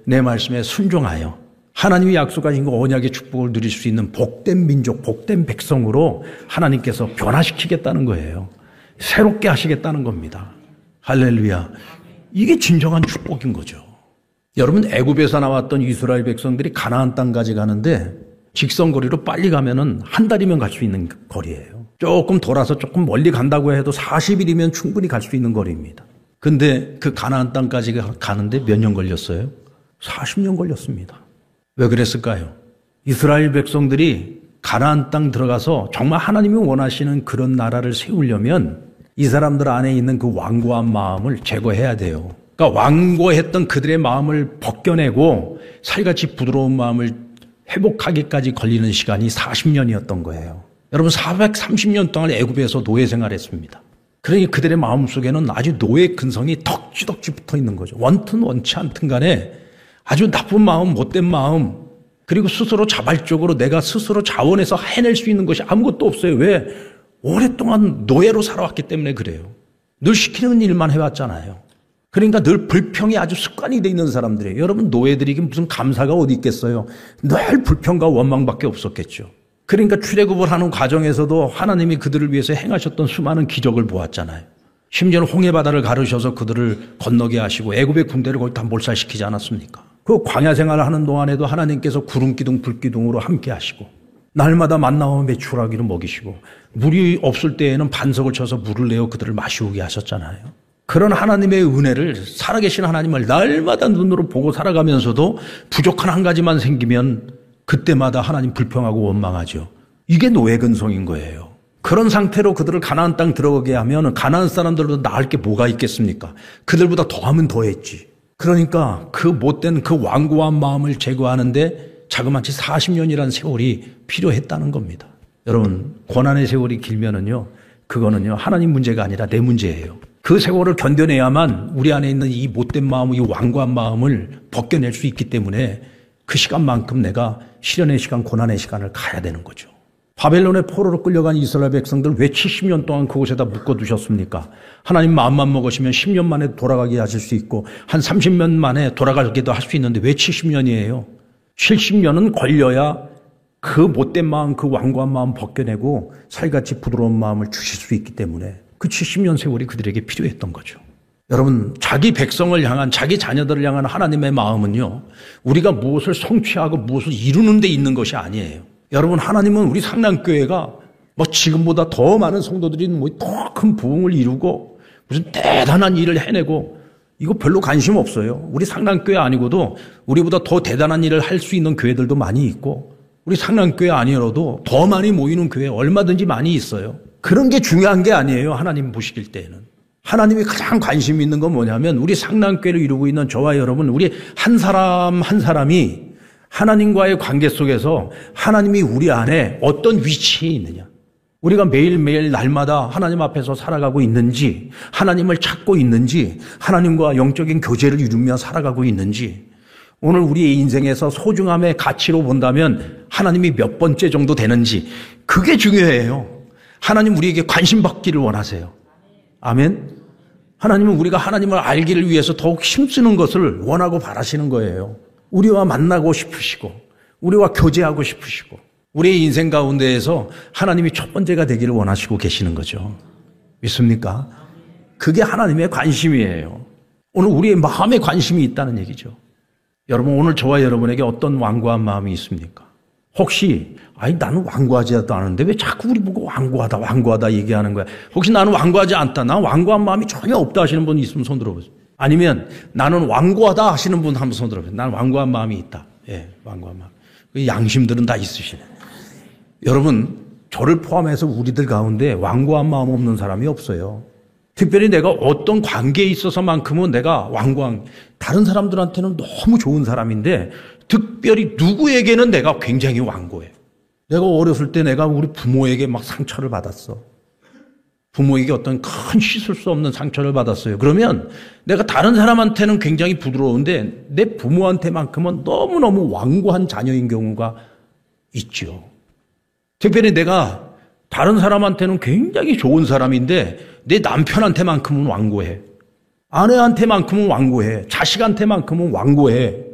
내 말씀에 순종하여 하나님이 약속하신 그 언약의 축복을 누릴 수 있는 복된 민족, 복된 백성으로 하나님께서 변화시키겠다는 거예요. 새롭게 하시겠다는 겁니다. 할렐루야. 이게 진정한 축복인 거죠. 여러분, 애굽에서 나왔던 이스라엘 백성들이 가나안 땅까지 가는데 직선거리로 빨리 가면은 한 달이면 갈 수 있는 거리예요. 조금 돌아서 조금 멀리 간다고 해도 40일이면 충분히 갈 수 있는 거리입니다. 근데 그 가나안 땅까지 가는데 몇 년 걸렸어요? 40년 걸렸습니다. 왜 그랬을까요? 이스라엘 백성들이 가나안 땅 들어가서 정말 하나님이 원하시는 그런 나라를 세우려면 이 사람들 안에 있는 그 완고한 마음을 제거해야 돼요. 그러니까 완고했던 그들의 마음을 벗겨내고 살같이 부드러운 마음을 회복하기까지 걸리는 시간이 40년이었던 거예요. 여러분, 430년 동안 애굽에서 노예 생활했습니다. 그러니 그들의 마음속에는 아주 노예 근성이 덕지덕지 붙어 있는 거죠. 원튼 원치 않든 간에 아주 나쁜 마음, 못된 마음, 그리고 스스로 자발적으로 내가 스스로 자원해서 해낼 수 있는 것이 아무것도 없어요. 왜? 오랫동안 노예로 살아왔기 때문에 그래요. 늘 시키는 일만 해왔잖아요. 그러니까 늘 불평이 아주 습관이 돼 있는 사람들이에요. 여러분, 노예들이 무슨 감사가 어디 있겠어요? 늘 불평과 원망밖에 없었겠죠. 그러니까 출애굽을 하는 과정에서도 하나님이 그들을 위해서 행하셨던 수많은 기적을 보았잖아요. 심지어는 홍해바다를 가르셔서 그들을 건너게 하시고 애굽의 군대를 거의 다 몰살시키지 않았습니까? 그 광야 생활을 하는 동안에도 하나님께서 구름기둥 불기둥으로 함께 하시고 날마다 만나와 메추라기를 먹이시고 물이 없을 때에는 반석을 쳐서 물을 내어 그들을 마시우게 하셨잖아요. 그런 하나님의 은혜를, 살아계신 하나님을 날마다 눈으로 보고 살아가면서도 부족한 한 가지만 생기면 그때마다 하나님 불평하고 원망하죠. 이게 노예 근성인 거예요. 그런 상태로 그들을 가나안 땅 들어가게 하면 가나안 사람들보다 나을 게 뭐가 있겠습니까? 그들보다 더하면 더했지. 그러니까 그 못된 그 완고한 마음을 제거하는데 자그마치 40년이라는 세월이 필요했다는 겁니다. 여러분, 고난의 세월이 길면은요, 그거는요, 하나님 문제가 아니라 내 문제예요. 그 세월을 견뎌내야만 우리 안에 있는 이 못된 마음, 이 완고한 마음을 벗겨낼 수 있기 때문에 그 시간만큼 내가 시련의 시간, 고난의 시간을 가야 되는 거죠. 바벨론의 포로로 끌려간 이스라엘 백성들 왜 70년 동안 그곳에다 묶어두셨습니까? 하나님 마음만 먹으시면 10년 만에 돌아가게 하실 수 있고 한 30년 만에 돌아가기도 할 수 있는데 왜 70년이에요? 70년은 걸려야 그 못된 마음, 그 완고한 마음 벗겨내고 살같이 부드러운 마음을 주실 수 있기 때문에 그 70년 세월이 그들에게 필요했던 거죠. 여러분, 자기 백성을 향한, 자기 자녀들을 향한 하나님의 마음은요, 우리가 무엇을 성취하고 무엇을 이루는 데 있는 것이 아니에요. 여러분, 하나님은 우리 상남교회가 뭐 지금보다 더 많은 성도들이 뭐 더 큰 부흥을 이루고 무슨 대단한 일을 해내고 이거 별로 관심 없어요. 우리 상남교회 아니고도 우리보다 더 대단한 일을 할 수 있는 교회들도 많이 있고 우리 상남교회 아니어도 더 많이 모이는 교회 얼마든지 많이 있어요. 그런 게 중요한 게 아니에요. 하나님 보시길 때에는. 하나님이 가장 관심 있는 건 뭐냐면 우리 상남교회를 이루고 있는 저와 여러분, 우리 한 사람 한 사람이 하나님과의 관계 속에서 하나님이 우리 안에 어떤 위치에 있느냐, 우리가 매일매일 날마다 하나님 앞에서 살아가고 있는지, 하나님을 찾고 있는지, 하나님과 영적인 교제를 이루며 살아가고 있는지, 오늘 우리의 인생에서 소중함의 가치로 본다면 하나님이 몇 번째 정도 되는지, 그게 중요해요. 하나님 우리에게 관심 받기를 원하세요. 아멘. 하나님은 우리가 하나님을 알기를 위해서 더욱 힘쓰는 것을 원하고 바라시는 거예요. 우리와 만나고 싶으시고 우리와 교제하고 싶으시고 우리의 인생 가운데에서 하나님이 첫 번째가 되기를 원하시고 계시는 거죠. 믿습니까? 그게 하나님의 관심이에요. 오늘 우리의 마음에 관심이 있다는 얘기죠. 여러분, 오늘 저와 여러분에게 어떤 완고한 마음이 있습니까? 혹시 나는 완고하지도 않은데 왜 자꾸 우리 보고 완고하다 얘기하는 거야? 혹시 나는 완고하지 않다, 난 완고한 마음이 전혀 없다 하시는 분 있으면 손 들어보세요. 아니면 나는 완고하다 하시는 분 한번 손 들어보세요. 나는 완고한 마음이 있다. 예, 완고한 마음. 양심들은 다 있으시네. 여러분, 저를 포함해서 우리들 가운데 완고한 마음 없는 사람이 없어요. 특별히 내가 어떤 관계에 있어서만큼은 내가 다른 사람들한테는 너무 좋은 사람인데 특별히 누구에게는 내가 굉장히 완고해. 내가 어렸을 때 내가 우리 부모에게 막 상처를 받았어. 부모에게 어떤 큰 씻을 수 없는 상처를 받았어요. 그러면 내가 다른 사람한테는 굉장히 부드러운데 내 부모한테만큼은 너무너무 완고한 자녀인 경우가 있죠. 특별히 내가 다른 사람한테는 굉장히 좋은 사람인데 내 남편한테만큼은 완고해. 아내한테만큼은 완고해. 자식한테만큼은 완고해.